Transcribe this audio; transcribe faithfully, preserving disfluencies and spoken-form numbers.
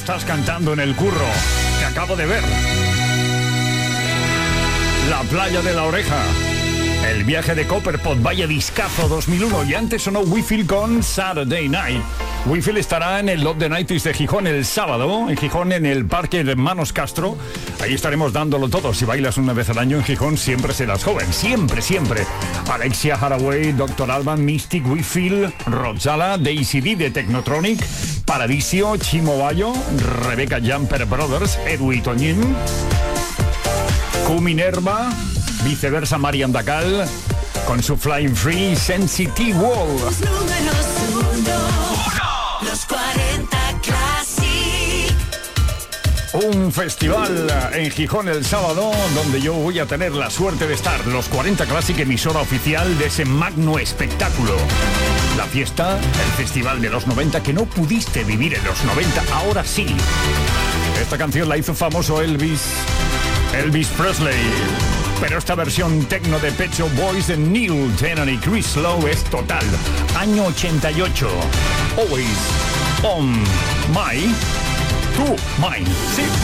estás cantando en el curro. Te acabo de ver. La playa de La Oreja. El viaje de Copperpot, vaya discazo dos mil uno. Y antes sonó We Feel con Saturday Night. We Feel estará en el Love the nineties de Gijón el sábado. En Gijón, en el Parque de Hermanos Castro. Ahí estaremos dándolo todo. Si bailas una vez al año en Gijón, siempre serás joven. Siempre, siempre. Alexia Haraway, doctor Alban, Mystic, We Feel, Roxala, Daisy D de Technotronic, Paradisio, Chimo Bayo, Rebecca Jumper Brothers, Edu y Toñín, Q Minerva, viceversa Marian Dacal, con su Flying Free, Sensitive Wall. Los números uno, los cuarenta Classic. Un festival en Gijón el sábado, donde yo voy a tener la suerte de estar. Los cuarenta Classic, emisora oficial de ese magno espectáculo. La fiesta, el festival de los noventa que no pudiste vivir en los noventa, ahora sí. Esta canción la hizo famoso Elvis, Elvis Presley. Pero esta versión tecno de Pet Shop Boys de Neil Tennant y Chris Lowe es total. Año ochenta y ocho. Always on my, to mine. Sí.